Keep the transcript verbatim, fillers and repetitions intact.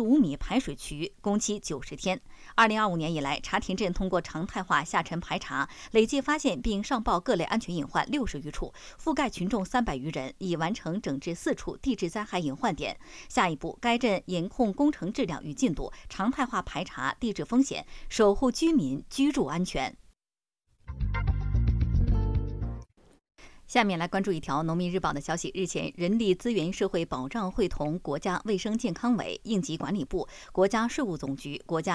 五米排水渠，工期九十天。二零二五年以来，茶田镇通过常态化下沉排查，累计发现并上报各类安全隐患六十余处，覆盖群众三百余人，已完成整治四处地质灾害隐患点。下一步，该镇严控工程质量与进度，常态化排查地质风险，守护居民居住安全。下面来关注一条农民日报的消息。日前，人力资源社会保障会同国家卫生健康委、应急管理部、国家税务总局、国家